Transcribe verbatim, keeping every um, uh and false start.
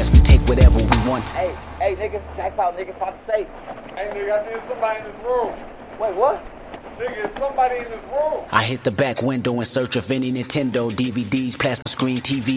us, we take whatever we want. Hey, hey, nigga, jackpot, nigga, about to say. Hey, nigga, I think somebody in this room. Wait, what? Nigga, it's somebody in this room. I hit the back window in search of any Nintendo, D V Ds, plasma screen, T V.